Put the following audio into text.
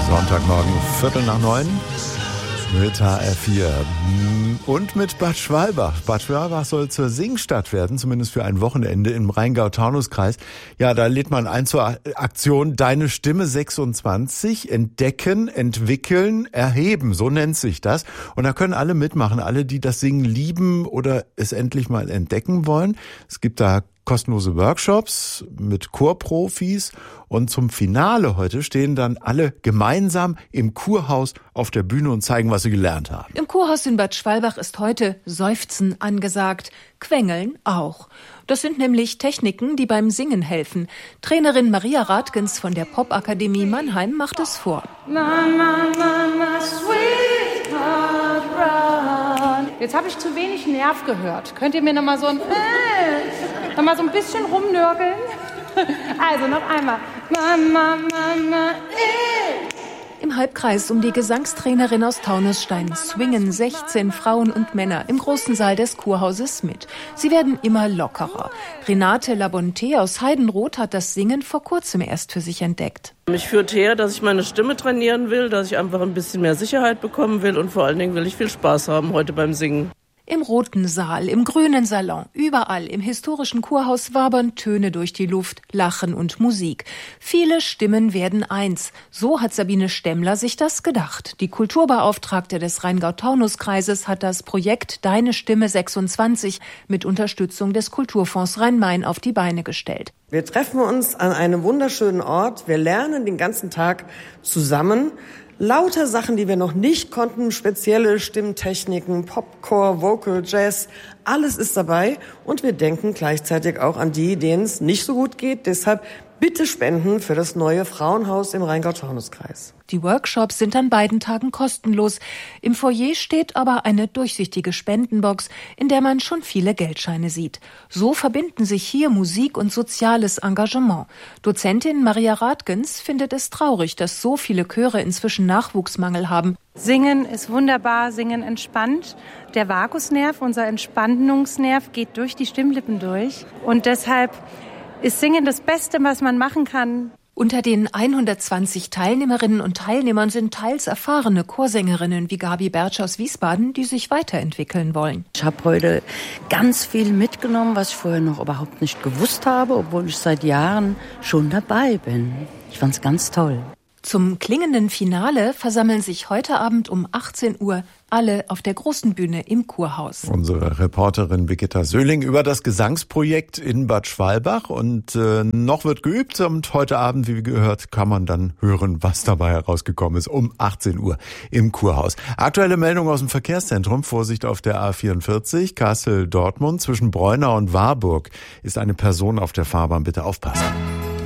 Sonntagmorgen, 8:45 mit HR4 und mit Bad Schwalbach. Bad Schwalbach soll zur Singstadt werden, zumindest für ein Wochenende im Rheingau-Taunus-Kreis. Ja, da lädt man ein zur Aktion Deine Stimme 26, entdecken, entwickeln, erheben, so nennt sich das. Und da können alle mitmachen, alle, die das Singen lieben oder es endlich mal entdecken wollen. Es gibt da kostenlose Workshops mit Chorprofis und zum Finale heute stehen dann alle gemeinsam im Kurhaus auf der Bühne und zeigen, was sie gelernt haben. Im Kurhaus in Bad Schwalbach ist heute Seufzen angesagt, Quengeln auch. Das sind nämlich Techniken, die beim Singen helfen. Trainerin Maria Rathgens von der Popakademie Mannheim macht es vor. Jetzt habe ich zu wenig Nerv gehört. Könnt ihr mir noch mal so ein bisschen rumnörgeln? Also noch einmal. Im Halbkreis um die Gesangstrainerin aus Taunusstein swingen 16 Frauen und Männer im großen Saal des Kurhauses mit. Sie werden immer lockerer. Renate Labonté aus Heidenroth hat das Singen vor kurzem erst für sich entdeckt. Mich führt her, dass ich meine Stimme trainieren will, dass ich einfach ein bisschen mehr Sicherheit bekommen will und vor allen Dingen will ich viel Spaß haben heute beim Singen. Im roten Saal, im grünen Salon, überall im historischen Kurhaus wabern Töne durch die Luft, Lachen und Musik. Viele Stimmen werden eins. So hat Sabine Stemmler sich das gedacht. Die Kulturbeauftragte des Rheingau-Taunus-Kreises hat das Projekt Deine Stimme 26 mit Unterstützung des Kulturfonds Rhein-Main auf die Beine gestellt. Wir treffen uns an einem wunderschönen Ort. Wir lernen den ganzen Tag zusammen. Lauter Sachen, die wir noch nicht konnten, spezielle Stimmtechniken, Popcore, Vocal, Jazz, alles ist dabei. Und wir denken gleichzeitig auch an die, denen es nicht so gut geht. Deshalb bitte spenden für das neue Frauenhaus im Rheingau-Taunus-Kreis. Die Workshops sind an beiden Tagen kostenlos. Im Foyer steht aber eine durchsichtige Spendenbox, in der man schon viele Geldscheine sieht. So verbinden sich hier Musik und soziales Engagement. Dozentin Maria Rathgens findet es traurig, dass so viele Chöre inzwischen Nachwuchsmangel haben. Singen ist wunderbar, Singen entspannt. Der Vagusnerv, unser Entspannungsnerv, geht durch die Stimmlippen durch. Und deshalb ist Singen das Beste, was man machen kann. Unter den 120 Teilnehmerinnen und Teilnehmern sind teils erfahrene Chorsängerinnen wie Gabi Bertsch aus Wiesbaden, die sich weiterentwickeln wollen. Ich habe heute ganz viel mitgenommen, was ich vorher noch überhaupt nicht gewusst habe, obwohl ich seit Jahren schon dabei bin. Ich fand es ganz toll. Zum klingenden Finale versammeln sich heute Abend um 18 Uhr alle auf der großen Bühne im Kurhaus. Unsere Reporterin Birgitta Söhling über das Gesangsprojekt in Bad Schwalbach. Und noch wird geübt und heute Abend, wie gehört, kann man dann hören, was dabei herausgekommen ist, um 18 Uhr im Kurhaus. Aktuelle Meldung aus dem Verkehrszentrum. Vorsicht auf der A44, Kassel-Dortmund. Zwischen Breunau und Warburg ist eine Person auf der Fahrbahn. Bitte aufpassen.